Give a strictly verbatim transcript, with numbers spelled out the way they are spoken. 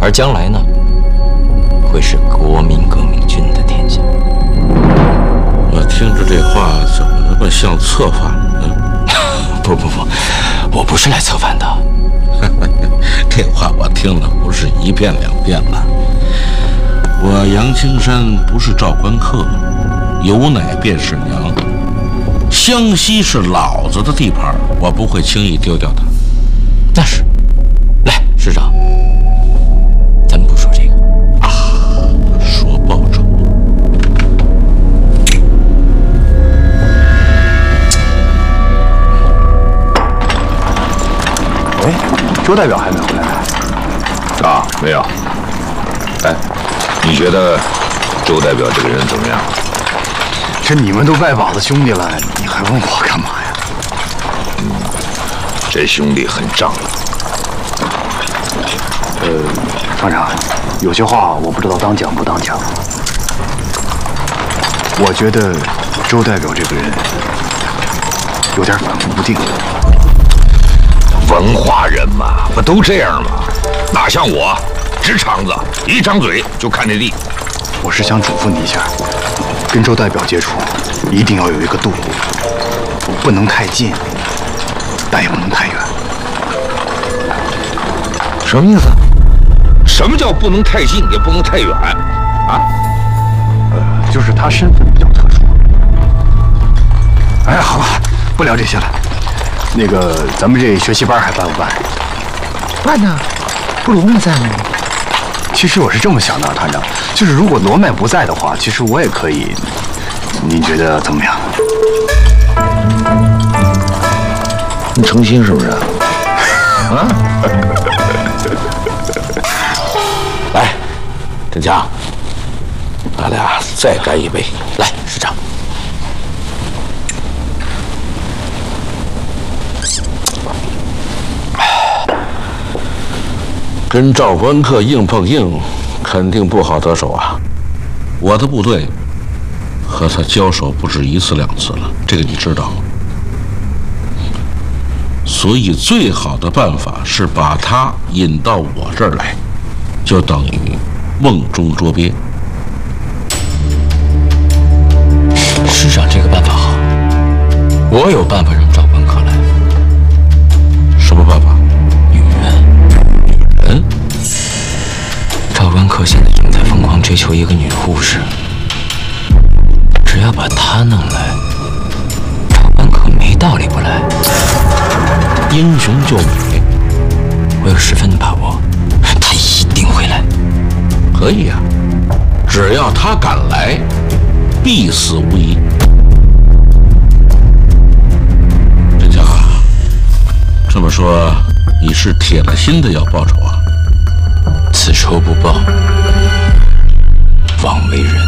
而将来呢，会是国民革命军的天下。 我听着这话怎么那么像策反呢？ 不不不，我不是来策反的。 这话我听了不是一遍两遍了。我杨青山不是赵关客，有奶便是娘。湘西是老子的地盘，我不会轻易丢掉它。 那是。来，师长，咱们不说这个啊，说报酬。 喂，周代表还没回来？ 啊，没有。哎，你觉得周代表这个人怎么样？ 这你们都拜把子兄弟了，你还问我干嘛呀？ 嗯，这兄弟很仗义。 呃，团长，有些话我不知道当讲不当讲。我觉得周代表这个人有点反复不定。 文化人嘛，不都这样吗？哪像我，直肠子，一张嘴就看见地。 我是想嘱咐你一下，跟周代表接触，一定要有一个度，不能太近，但也不能太远。 什么意思？什么叫不能太近，也不能太远？啊？ 呃，就是他身份比较特殊。哎，好了，不聊这些了。那个，咱们这学习班还办不办？ 办呢，不罗麦在吗？ 其实我是这么想的，团长，就是如果罗麦不在的话，其实我也可以。您觉得怎么样？ 你诚心是不是？啊？来，振强，咱俩再干一杯。 来，师长。 跟赵关客硬碰硬，肯定不好得手啊！我的部队和他交手不止一次两次了，这个你知道吗？所以最好的办法是把他引到我这儿来，就等于瓮中捉鳖。 师长这个办法好，我有办法让赵关客来。 什么办法？ 女人。人？赵关客现在正在疯狂追求一个女护士，只要把她弄来，赵关客没道理不来。英雄救美，我有十分的把握，他一定会来。 可以呀、啊，只要他敢来，必死无疑。振强啊，这么说你是铁了心的要报仇啊？ 此仇不报，枉为人。